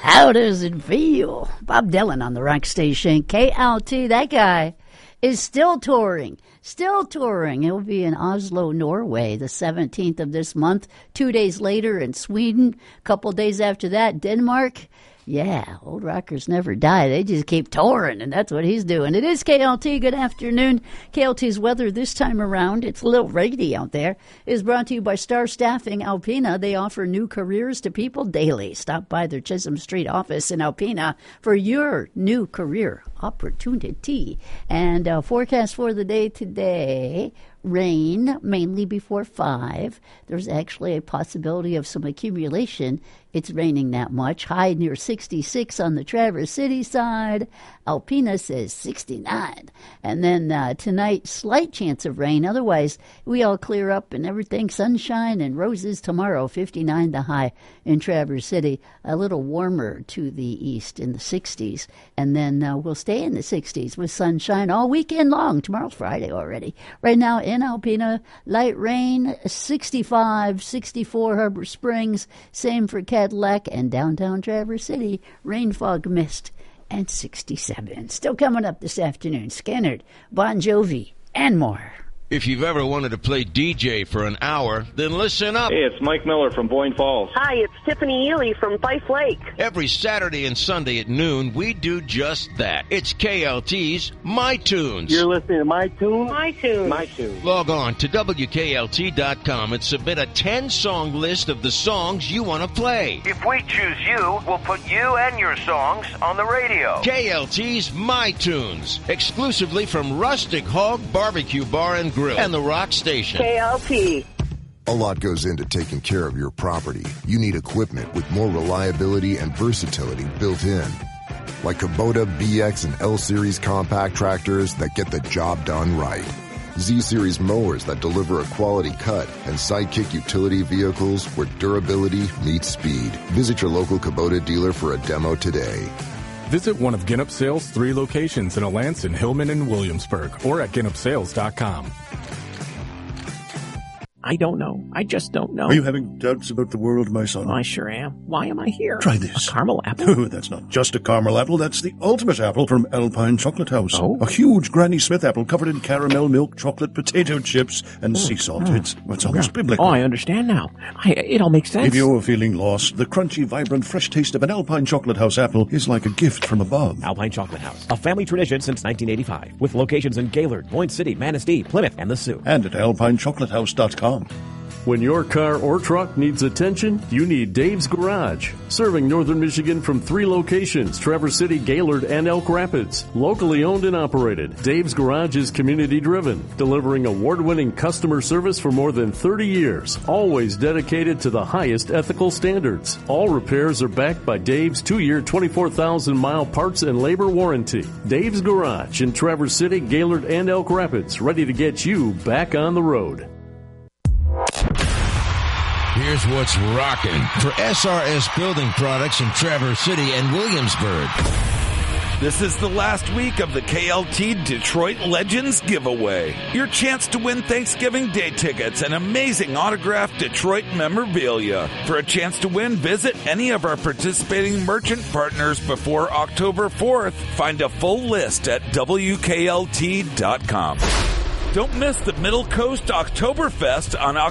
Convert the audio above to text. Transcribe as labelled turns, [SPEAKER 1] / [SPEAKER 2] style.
[SPEAKER 1] How does it feel? Bob Dylan on the rock station. KLT, that guy is still touring. He'll be in Oslo, Norway, the 17th of this month. 2 days later in Sweden. A couple days after that, Denmark. Yeah, old rockers never die. They just keep touring, and that's what he's doing. It is KLT. Good afternoon. KLT's weather this time around, it's a little rainy out there, is brought to you by Star Staffing Alpena. They offer new careers to people daily. Stop by their Chisholm Street office in Alpena for your new career opportunity. And forecast for the day today, rain mainly before 5. There's actually a possibility of some accumulation. It's raining that much. High near 66 on the Traverse City side. Alpena says 69. And then tonight, slight chance of rain. Otherwise, we all clear up and everything. Sunshine and roses tomorrow. 59 the high in Traverse City. A little warmer to the east in the 60s. And then we'll stay in the 60s with sunshine all weekend long. Tomorrow's Friday already. Right now in Alpena, light rain, 65, 64 Harbor Springs. Same for Cadillac and downtown Traverse City. Rain, fog, mist, and 67. Still coming up this afternoon. Skynyrd, Bon Jovi, and more.
[SPEAKER 2] If you've ever wanted to play DJ for an hour, then listen up.
[SPEAKER 3] Hey, it's Mike Miller from Boyne Falls.
[SPEAKER 4] Hi, it's Tiffany Ely from Fife Lake.
[SPEAKER 2] Every Saturday and Sunday at noon, we do just that. It's KLT's My Tunes.
[SPEAKER 5] You're listening to My Tunes?
[SPEAKER 4] My Tunes.
[SPEAKER 5] My Tunes.
[SPEAKER 2] Log on to WKLT.com and submit a 10-song list of the songs you want to play.
[SPEAKER 6] If we choose you, we'll put you and your songs on the radio.
[SPEAKER 2] KLT's My Tunes, exclusively from Rustic Hog Barbecue Bar and Grill and the Rock Station.
[SPEAKER 4] KLT.
[SPEAKER 7] A lot goes into taking care of your property. You need equipment with more reliability and versatility built in. Like Kubota BX and L-Series compact tractors that get the job done right. Z-Series mowers that deliver a quality cut, and Sidekick utility vehicles where durability meets speed. Visit your local Kubota dealer for a demo today.
[SPEAKER 8] Visit one of Ginup Sales' 3 locations in Alanson, Hillman, and Williamsburg, or at GinupSales.com.
[SPEAKER 9] I don't know. I just don't know.
[SPEAKER 10] Are you having doubts about the world, my son?
[SPEAKER 9] I sure am. Why am I here?
[SPEAKER 10] Try this.
[SPEAKER 9] A caramel apple?
[SPEAKER 10] Oh, that's not just a caramel apple. That's the ultimate apple from Alpine Chocolate House.
[SPEAKER 9] Oh?
[SPEAKER 10] A huge Granny Smith apple covered in caramel, milk, chocolate, potato chips, and sea salt. It's almost biblical.
[SPEAKER 9] Oh, I understand now. It all makes sense.
[SPEAKER 10] If you're feeling lost, the crunchy, vibrant, fresh taste of an Alpine Chocolate House apple is like a gift from above.
[SPEAKER 11] Alpine Chocolate House, a family tradition since 1985, with locations in Gaylord, Boyne City, Manistee, Plymouth, and the Sioux.
[SPEAKER 10] And at alpinechocolatehouse.com.
[SPEAKER 12] When your car or truck needs attention, you need Dave's Garage. Serving northern Michigan from 3 locations, Traverse City, Gaylord, and Elk Rapids. Locally owned and operated, Dave's Garage is community-driven, delivering award-winning customer service for more than 30 years. Always dedicated to the highest ethical standards. All repairs are backed by Dave's 2-year, 24,000-mile parts and labor warranty. Dave's Garage in Traverse City, Gaylord, and Elk Rapids, ready to get you back on the road.
[SPEAKER 2] Here's what's rocking for SRS Building Products in Traverse City and Williamsburg.
[SPEAKER 13] This is the last week of the KLT Detroit Legends giveaway. Your chance to win Thanksgiving Day tickets and amazing autographed Detroit memorabilia. For a chance to win, visit any of our participating merchant partners before October 4th. Find a full list at WKLT.com. Don't miss the Middle Coast Oktoberfest on